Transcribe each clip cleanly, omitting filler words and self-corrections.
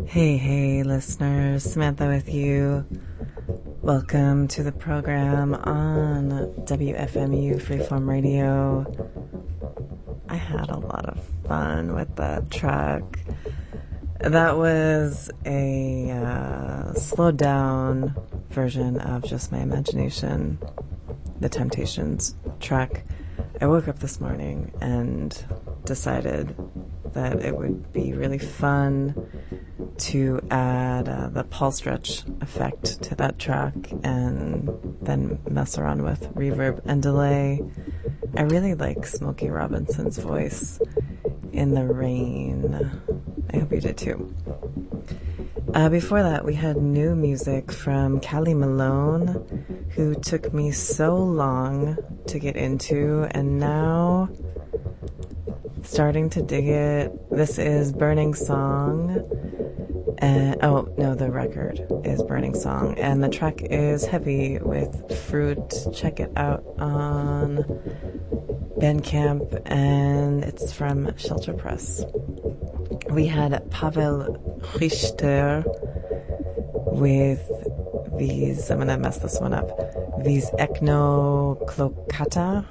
Hey, listeners. Samantha with you. Welcome to the program on WFMU Freeform Radio. I had a lot of fun with that track. That was a slowed down version of Just My Imagination, the Temptations track. I woke up this morning and decided that it would be really fun to add the pulse stretch effect to that track and then mess around with reverb and delay. I really like Smokey Robinson's voice in the rain. I hope you did too. Before that, we had new music from Callie Malone, who took me so long to get into, and now starting to dig it. This is Burning Song. The record is Burning Song, and the track is Heavy with Fruit. Check it out on Bandcamp, and it's from Shelter Press. We had Pavel Richter with these, I'm going to mess this one up, these Eknoklokata,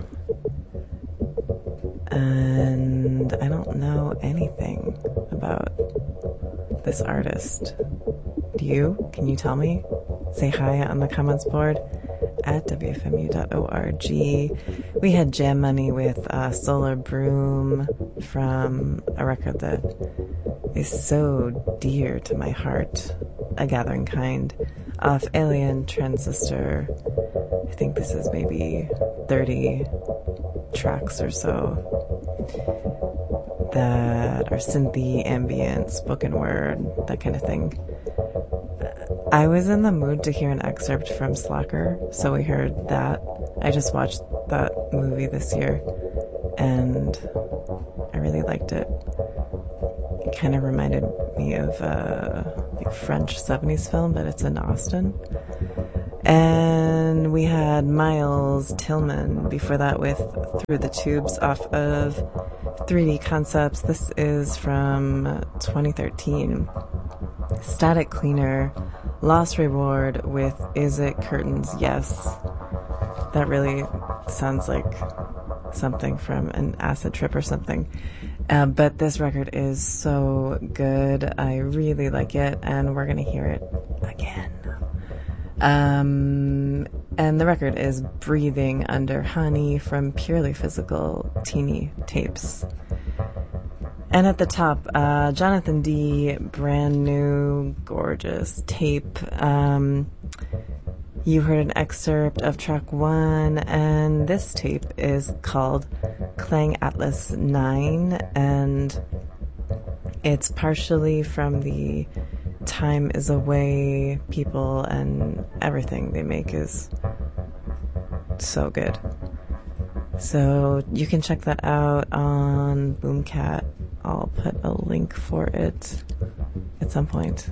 and I don't know anything about this artist. Do you? Can you tell me? Say hi on the comments board at wfmu.org. We had Jam Money with Solar Broom from a record that is so dear to my heart, A Gathering Kind, off Alien Transistor. I think this is maybe 30 tracks or so that are synthy, ambient, spoken word, that kind of thing. I was in the mood to hear an excerpt from Slacker, so we heard that. I just watched that movie this year, and I really liked it. It kind of reminded me of a French 70s film, but it's in Austin. And we had Miles Tillman before that with Through the Tubes off of 3D Concepts. This is from 2013. Static Cleaner, Lost Reward with Is It Curtains? Yes. That really sounds like something from an acid trip or something. But this record is so good. I really like it, and we're going to hear it again. And the record is Breathing Under Honey from Purely Physical Teeny Tapes. And at the top, Jonathan D., brand new, gorgeous tape. You heard an excerpt of track 1, and this tape is called Clang Atlas 9, and it's partially from the Time Is Away people, and everything they make is so good. So you can check that out on Boomcat. I'll put a link for it at some point.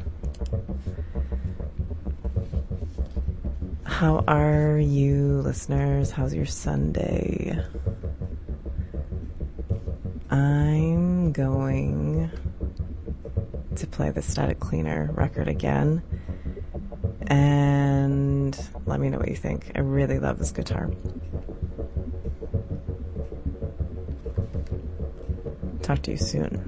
How are you, listeners? How's your Sunday? I'm going to play the Static Cleaner record again, and let me know what you think. I really love this guitar. Talk to you soon.